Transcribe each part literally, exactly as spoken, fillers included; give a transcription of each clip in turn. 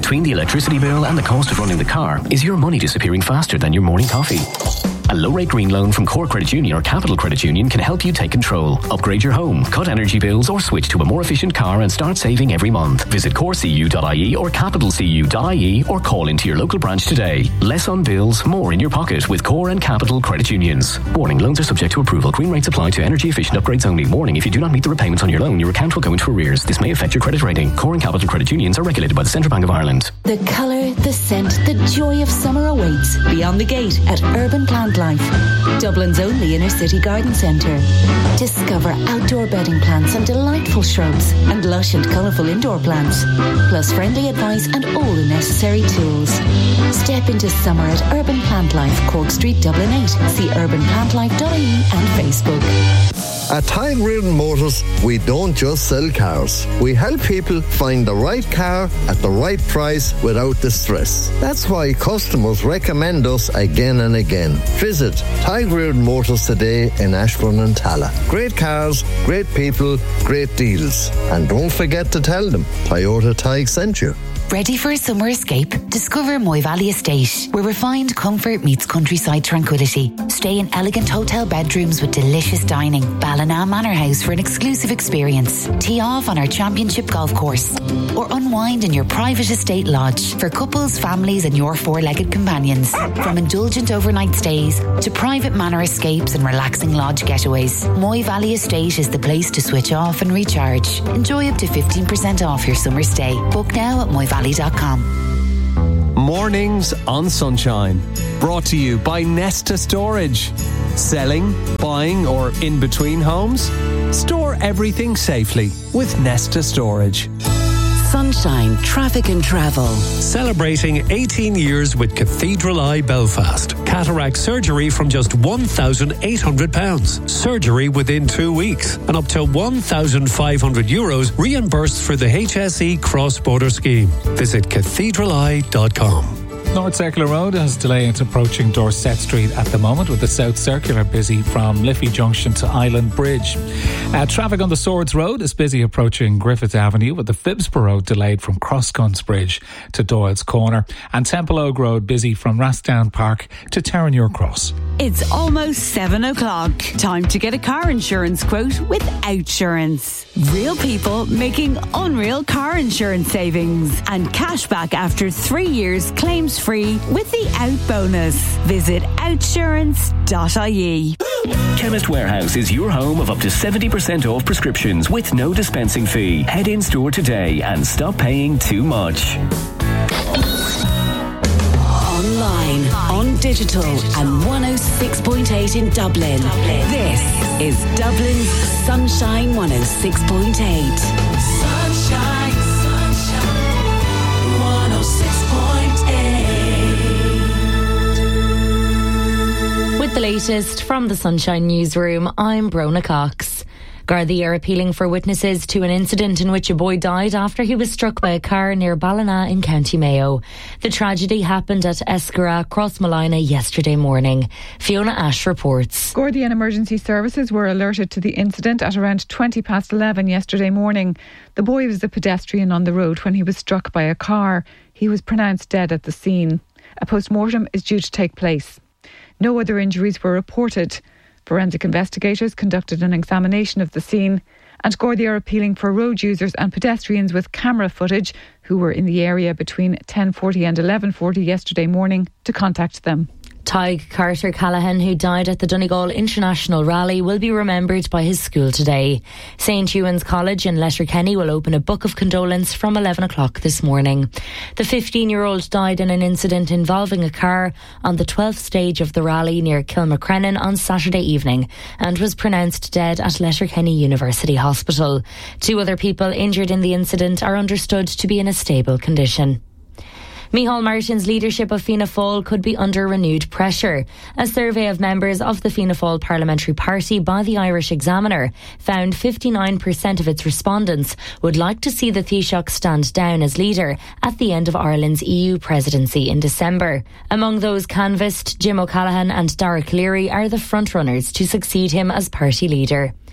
Between the electricity bill and the cost of running the car, is your money disappearing faster than your morning coffee? A low-rate green loan from Core Credit Union or Capital Credit Union can help you take control, upgrade your home, cut energy bills, or switch to a more efficient car and start saving every month. Visit core c u dot i e or capital c u dot i e or call into your local branch today. Less on bills, more in your pocket with Core and Capital Credit Unions. Warning, loans are subject to approval. Green rates apply to energy-efficient upgrades only. Warning, if you do not meet the repayments on your loan, your account will go into arrears. This may affect your credit rating. Core and Capital Credit Unions are regulated by the Central Bank of Ireland. The colour, the scent, the joy of summer awaits beyond the gate at Urban Plant Life, Dublin's only inner city garden centre. Discover outdoor bedding plants and delightful shrubs and lush and colourful indoor plants, plus friendly advice and all the necessary tools. Step into summer at Urban Plant Life, Cork Street, Dublin eight. See urban plant life dot I E and Facebook. At Tide Reardon Motors, we don't just sell cars. We help people find the right car at the right price without the stress. That's why customers recommend us again and again. Visit Tide Reardon Motors today in Ashbourne and Tala. Great cars, great people, great deals. And don't forget to tell them Toyota Tige sent you. Ready for a summer escape? Discover Moy Valley Estate, where refined comfort meets countryside tranquility. Stay in elegant hotel bedrooms with delicious dining. Ballina Manor House for an exclusive experience. Tee off on our championship golf course. Or unwind in your private estate lodge for couples, families and your four-legged companions. From indulgent overnight stays to private manor escapes and relaxing lodge getaways, Moy Valley Estate is the place to switch off and recharge. Enjoy up to fifteen percent off your summer stay. Book now at moy valley dot com. Mornings on Sunshine, brought to you by Nesta Storage. Selling, buying or in between homes? Store everything safely with Nesta Storage. Sunshine Traffic and Travel. Celebrating eighteen years with Cathedral Eye Belfast. Cataract surgery from just one thousand eight hundred pounds. Surgery within two weeks. And up to one thousand five hundred euros reimbursed for the H S E cross-border scheme. Visit cathedral eye dot com. North Circular Road has delay into approaching Dorset Street at the moment, with the South Circular busy from Liffey Junction to Island Bridge. Uh, traffic on the Swords Road is busy approaching Griffith Avenue, with the Phibsborough Road delayed from Crossguns Bridge to Doyle's Corner, and Temple Oak Road busy from Rathdown Park to Terranure Cross. It's almost seven o'clock. Time to get a car insurance quote with Outsurance. Real people making unreal car insurance savings and cash back after three years claims free with the Out bonus. Visit outsurance dot I E. Chemist Warehouse is your home of up to seventy percent off prescriptions with no dispensing fee. Head in store today and stop paying too much. Online, on digital and one oh six point eight in Dublin. Dublin. This is Dublin's Sunshine one oh six point eight. Sunshine, sunshine, one oh six point eight. With the latest from the Sunshine Newsroom, I'm Brona Cox. Gardaí are appealing for witnesses to an incident in which a boy died after he was struck by a car near Ballina in County Mayo. The tragedy happened at Escara, Crossmolina yesterday morning. Fiona Ash reports. Gardaí and emergency services were alerted to the incident at around twenty past eleven yesterday morning. The boy was a pedestrian on the road when he was struck by a car. He was pronounced dead at the scene. A post-mortem is due to take place. No other injuries were reported. Forensic investigators conducted an examination of the scene, and Gardaí are appealing for road users and pedestrians with camera footage who were in the area between ten forty and eleven forty yesterday morning to contact them. Tig Carter Callaghan, who died at the Donegal International Rally, will be remembered by his school today. Saint Ewan's College in Letterkenny will open a book of condolence from eleven o'clock this morning. The fifteen-year-old died in an incident involving a car on the twelfth stage of the rally near Kilmacrennan on Saturday evening and was pronounced dead at Letterkenny University Hospital. Two other people injured in the incident are understood to be in a stable condition. Micheál Martin's leadership of Fianna Fáil could be under renewed pressure. A survey of members of the Fianna Fáil Parliamentary Party by the Irish Examiner found fifty-nine percent of its respondents would like to see the Taoiseach stand down as leader at the end of Ireland's E U presidency in December. Among those canvassed, Jim O'Callaghan and Dara Cleary are the frontrunners to succeed him as party leader.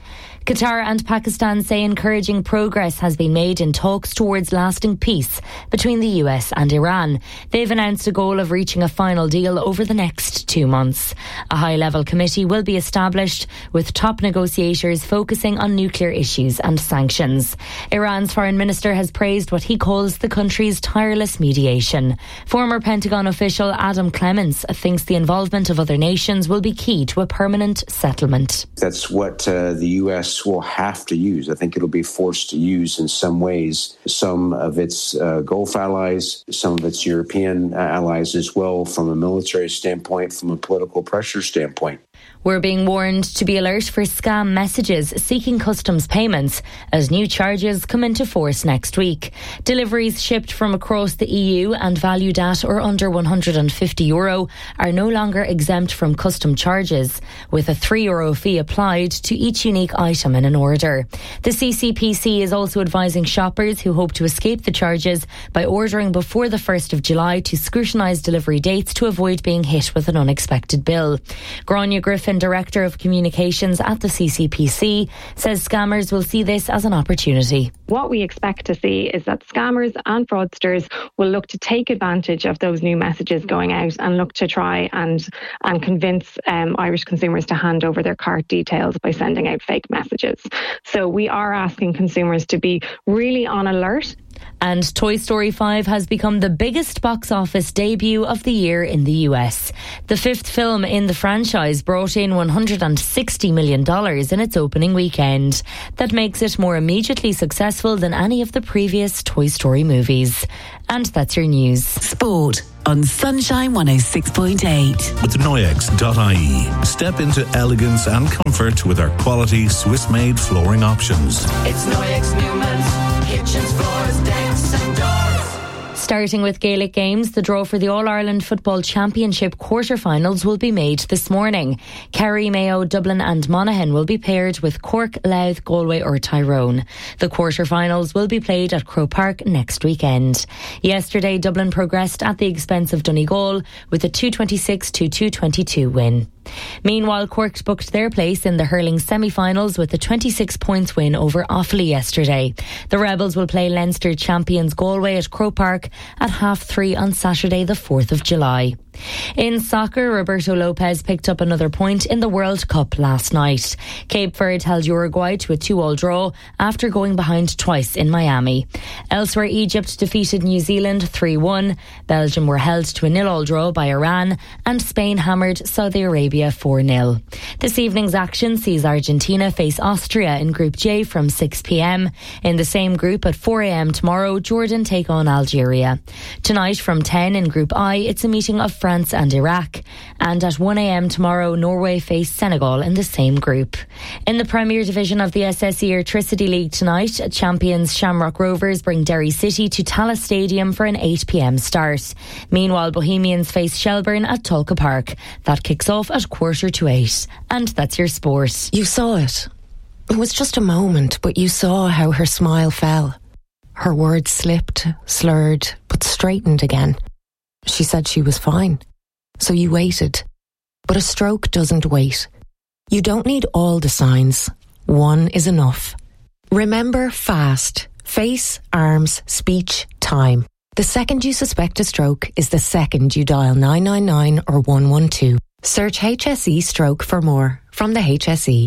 Qatar and Pakistan say encouraging progress has been made in talks towards lasting peace between the U S and Iran. They've announced a goal of reaching a final deal over the next two months. A high-level committee will be established with top negotiators focusing on nuclear issues and sanctions. Iran's foreign minister has praised what he calls the country's tireless mediation. Former Pentagon official Adam Clements thinks the involvement of other nations will be key to a permanent settlement. That's what uh, the U S will have to use. I think it'll be forced to use in some ways some of its uh, Gulf allies, some of its European allies as well, from a military standpoint, from a political pressure standpoint. We're being warned to be alert for scam messages seeking customs payments as new charges come into force next week. Deliveries shipped from across the E U and valued at or under one hundred fifty euro are no longer exempt from custom charges, with a three euro fee applied to each unique item in an order. The C C P C is also advising shoppers who hope to escape the charges by ordering before the first of July to scrutinise delivery dates to avoid being hit with an unexpected bill. Grania Griffin, Director of Communications at the C C P C, says scammers will see this as an opportunity. What we expect to see is that scammers and fraudsters will look to take advantage of those new messages going out and look to try and, and convince um, Irish consumers to hand over their card details by sending out fake messages. So we are asking consumers to be really on alert. And Toy Story five has become the biggest box office debut of the year in the U S. The fifth film in the franchise brought in one hundred sixty million dollars in its opening weekend. That makes it more immediately successful than any of the previous Toy Story movies. And that's your news. Sport on Sunshine one oh six point eight. With Noyex dot I E, step into elegance and comfort with our quality Swiss-made flooring options. It's Noyex Newman's kitchens, floors, decks and doors. Starting with Gaelic games, the draw for the All-Ireland Football Championship quarter-finals will be made this morning. Kerry, Mayo, Dublin and Monaghan will be paired with Cork, Louth, Galway or Tyrone. The quarter-finals will be played at Croke Park next weekend. Yesterday, Dublin progressed at the expense of Donegal with a two twenty-six to two twenty-two win. Meanwhile, Cork booked their place in the hurling semi-finals with a twenty-six points win over Offaly yesterday. The Rebels will play Leinster champions Galway at Croke Park at half three on Saturday the fourth of July. In soccer, Roberto Lopez picked up another point in the World Cup last night. Cape Verde held Uruguay to a two-all draw after going behind twice in Miami. Elsewhere, Egypt defeated New Zealand three one, Belgium were held to a nil-all draw by Iran, and Spain hammered Saudi Arabia four nil. This evening's action sees Argentina face Austria in Group J from six p.m. In the same group at four a.m. tomorrow, Jordan take on Algeria. Tonight from ten in Group I, it's a meeting of France and Iraq. And at one a.m. tomorrow, Norway face Senegal in the same group. In the Premier Division of the S S E Electricity League tonight, champions Shamrock Rovers bring Derry City to Tallaght Stadium for an eight p.m. start. Meanwhile, Bohemians face Shelbourne at Tulka Park. That kicks off at quarter to eight. And that's your sport. You saw it. It was just a moment, but you saw how her smile fell. Her words slipped, slurred, but straightened again. She said she was fine. So you waited. But a stroke doesn't wait. You don't need all the signs. One is enough. Remember FAST. Face, arms, speech, time. The second you suspect a stroke is the second you dial nine nine nine or one one two. Search H S E stroke for more from the H S E.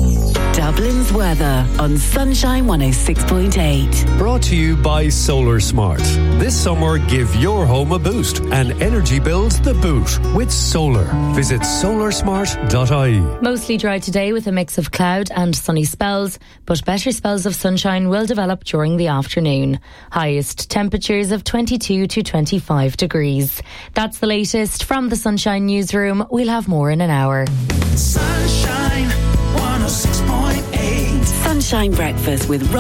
Dublin's weather on Sunshine one oh six point eight. Brought to you by Solar Smart. This summer, give your home a boost and energy bills the boot with solar. Visit solar smart dot I E. Mostly dry today with a mix of cloud and sunny spells, but better spells of sunshine will develop during the afternoon. Highest temperatures of twenty-two to twenty-five degrees. That's the latest from the Sunshine Newsroom. We'll have more in an hour. Sunshine one oh six point eight. Sunshine Breakfast with